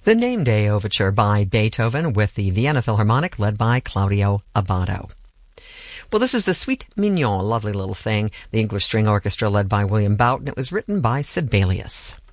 The Name Day Overture by Beethoven with the Vienna Philharmonic led by Claudio Abbado. Well, this is the Suite Mignon, a lovely little thing. The English String Orchestra led by William Boughton. It was written by Sibelius.